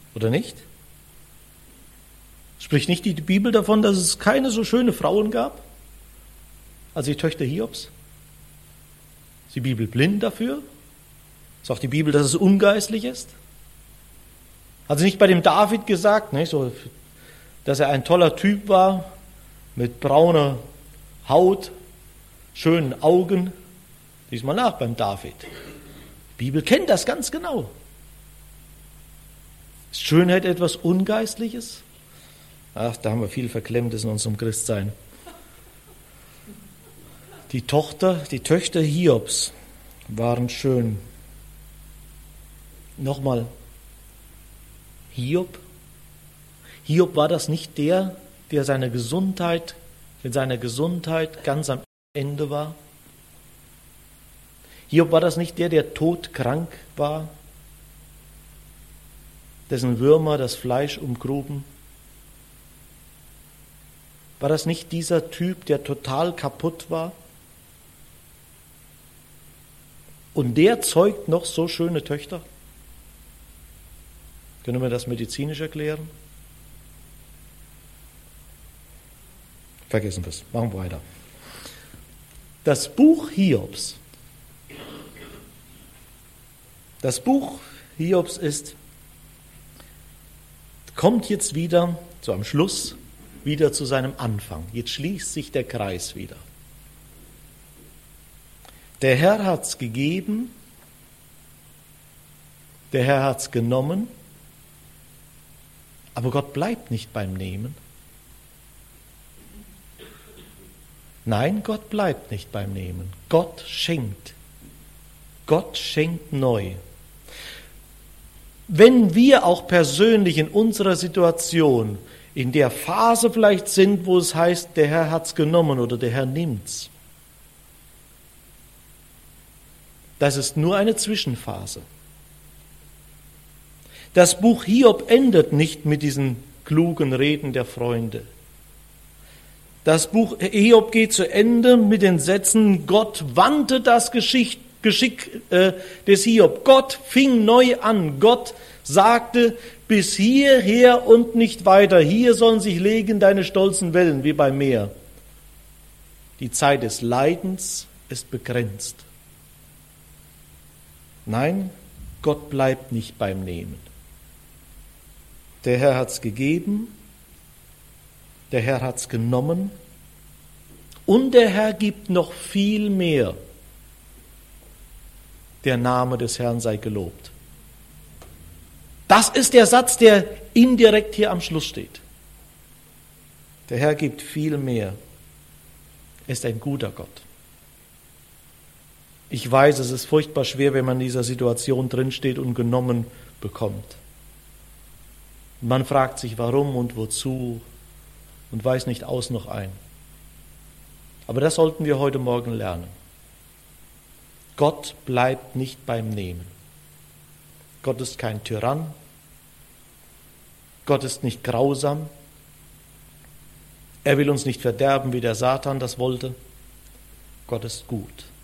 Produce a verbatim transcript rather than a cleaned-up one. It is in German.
Oder nicht? Spricht nicht die Bibel davon, dass es keine so schöne Frauen gab als die Töchter Hiobs? Ist die Bibel blind dafür? Sagt die Bibel, dass es ungeistlich ist? Hat sie nicht bei dem David gesagt, ne, so, dass er ein toller Typ war, mit brauner Haut, schönen Augen? Lies mal nach beim David. Die Bibel kennt das ganz genau. Ist Schönheit etwas Ungeistliches? Ach, da haben wir viel Verklemmtes in unserem Christsein. Die Tochter, die Töchter Hiobs waren schön. Nochmal, Hiob? Hiob war das nicht der, der seine Gesundheit, mit seiner Gesundheit ganz am Ende war? Hiob war das nicht der, der todkrank war, dessen Würmer das Fleisch umgruben? War das nicht dieser Typ, der total kaputt war? Und der zeugt noch so schöne Töchter? Können wir das medizinisch erklären? Vergessen wir es. Machen wir weiter. Das Buch Hiobs. Das Buch Hiobs ist, kommt jetzt wieder, so am Schluss, wieder zu seinem Anfang. Jetzt schließt sich der Kreis wieder. Der Herr hat's gegeben, der Herr hat's genommen, aber Gott bleibt nicht beim Nehmen. Nein, Gott bleibt nicht beim Nehmen. Gott schenkt. Gott schenkt neu. Wenn wir auch persönlich in unserer Situation, in der Phase vielleicht sind, wo es heißt, der Herr hat's genommen oder der Herr nimmt's, das ist nur eine Zwischenphase. Das Buch Hiob endet nicht mit diesen klugen Reden der Freunde. Das Buch Hiob geht zu Ende mit den Sätzen, Gott wandte das Geschick, Geschick äh, des Hiob. Gott fing neu an. Gott sagte, bis hierher und nicht weiter. Hier sollen sich legen deine stolzen Wellen wie beim Meer. Die Zeit des Leidens ist begrenzt. Nein, Gott bleibt nicht beim Nehmen. Der Herr hat's gegeben, der Herr hat's genommen und der Herr gibt noch viel mehr. Der Name des Herrn sei gelobt. Das ist der Satz, der indirekt hier am Schluss steht. Der Herr gibt viel mehr. Er ist ein guter Gott. Ich weiß, es ist furchtbar schwer, wenn man in dieser Situation drinsteht und genommen bekommt. Man fragt sich, warum und wozu und weiß nicht aus noch ein. Aber das sollten wir heute Morgen lernen. Gott bleibt nicht beim Nehmen. Gott ist kein Tyrann. Gott ist nicht grausam. Er will uns nicht verderben, wie der Satan das wollte. Gott ist gut.